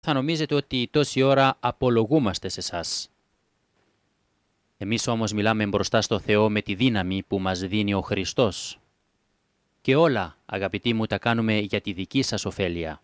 θα νομίζετε ότι τόση ώρα απολογούμαστε σε εσάς. Εμείς όμως μιλάμε μπροστά στο Θεό με τη δύναμη που μας δίνει ο Χριστός. Και όλα, αγαπητοί μου, τα κάνουμε για τη δική σας ωφέλεια.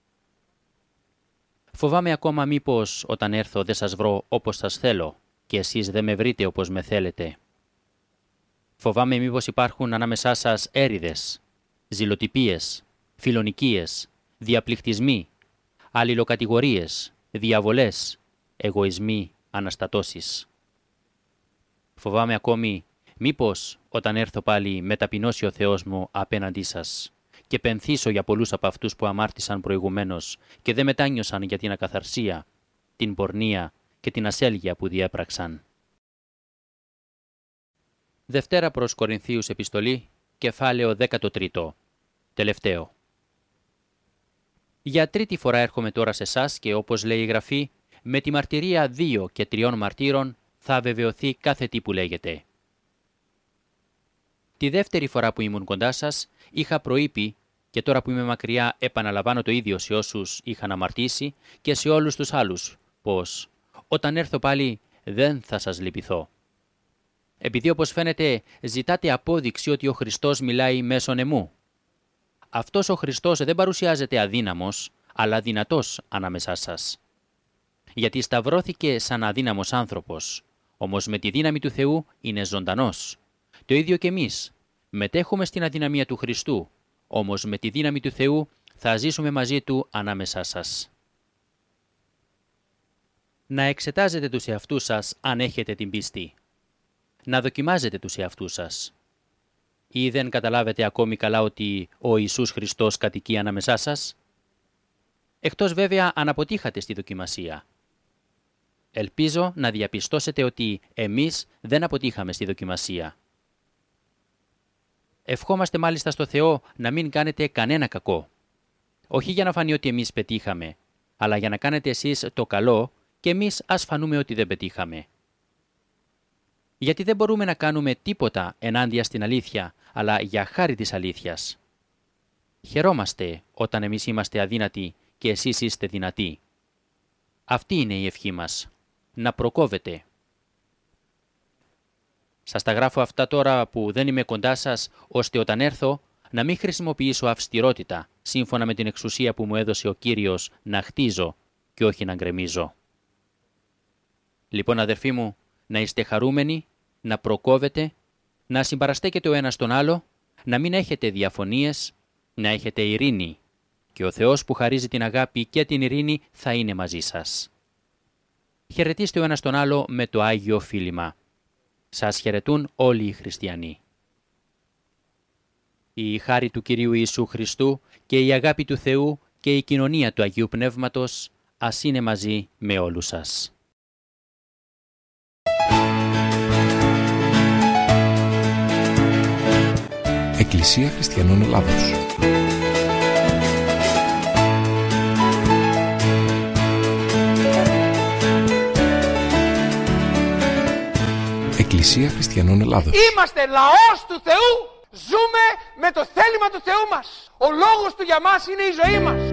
Φοβάμαι ακόμα μήπως όταν έρθω δεν σας βρω όπως σας θέλω και εσείς δεν με βρείτε όπως με θέλετε. Φοβάμαι μήπως υπάρχουν ανάμεσά σας έρηδες, ζηλοτυπίες, φιλονικίες, διαπληκτισμοί, αλληλοκατηγορίες, διαβολές, εγωισμοί, αναστατώσεις. Φοβάμαι ακόμη μήπως όταν έρθω πάλι με ταπεινώσει ο Θεός μου απέναντί σας και πενθήσω για πολλούς από αυτούς που αμάρτησαν προηγουμένως και δεν μετάνιωσαν για την ακαθαρσία, την πορνεία και την ασέλγεια που διέπραξαν. Δευτέρα προς Κορινθίους επιστολή, κεφάλαιο 13, τελευταίο. Για τρίτη φορά έρχομαι τώρα σε εσάς και όπως λέει η Γραφή, με τη μαρτυρία 2 και 3 μαρτύρων θα βεβαιωθεί κάθε τι που λέγεται. Τη δεύτερη φορά που ήμουν κοντά σας, είχα προείπει και τώρα που είμαι μακριά επαναλαμβάνω το ίδιο σε όσους είχαν αμαρτήσει και σε όλους τους άλλους, πως όταν έρθω πάλι δεν θα σας λυπηθώ. Επειδή όπως φαίνεται ζητάτε απόδειξη ότι ο Χριστός μιλάει μέσω εμού. Αυτός ο Χριστός δεν παρουσιάζεται αδύναμος, αλλά δυνατός ανάμεσά σας. Γιατί σταυρώθηκε σαν αδύναμος άνθρωπος, όμως με τη δύναμη του Θεού είναι ζωντανός. Το ίδιο και εμείς. Μετέχουμε στην αδυναμία του Χριστού, όμως με τη δύναμη του Θεού θα ζήσουμε μαζί Του ανάμεσά σας. Να εξετάζετε τους εαυτούς σας αν έχετε την πίστη. Να δοκιμάζετε τους εαυτούς σας. Ή δεν καταλάβετε ακόμη καλά ότι ο Ιησούς Χριστός κατοικεί ανάμεσά σας. Εκτός βέβαια αν αποτύχατε στη δοκιμασία. Ελπίζω να διαπιστώσετε ότι εμείς δεν αποτύχαμε στη δοκιμασία. Ευχόμαστε μάλιστα στο Θεό να μην κάνετε κανένα κακό. Όχι για να φανεί ότι εμείς πετύχαμε, αλλά για να κάνετε εσείς το καλό και εμείς ας φανούμε ότι δεν πετύχαμε. Γιατί δεν μπορούμε να κάνουμε τίποτα ενάντια στην αλήθεια, αλλά για χάρη της αλήθειας. Χαιρόμαστε όταν εμείς είμαστε αδύνατοι και εσείς είστε δυνατοί. Αυτή είναι η ευχή μας, να προκόβετε. Σας τα γράφω αυτά τώρα που δεν είμαι κοντά σας, ώστε όταν έρθω να μην χρησιμοποιήσω αυστηρότητα, σύμφωνα με την εξουσία που μου έδωσε ο Κύριος να χτίζω και όχι να γκρεμίζω. Λοιπόν αδερφοί μου, να είστε χαρούμενοι, να προκόβετε, να συμπαραστέκετε ο ένας τον άλλο, να μην έχετε διαφωνίες, να έχετε ειρήνη και ο Θεός που χαρίζει την αγάπη και την ειρήνη θα είναι μαζί σας. Χαιρετίστε ο ένας τον άλλο με το Άγιο Φίλημα. Σας χαιρετούν όλοι οι χριστιανοί. Η χάρη του Κυρίου Ιησού Χριστού και η αγάπη του Θεού και η κοινωνία του Αγίου Πνεύματος ας είναι μαζί με όλους σας. Εκκλησία Χριστιανών Ελλάδος. Εκκλησία Χριστιανών Ελλάδος. Είμαστε λαός του Θεού. Ζούμε με το θέλημα του Θεού μας. Ο λόγος του για μας είναι η ζωή μας.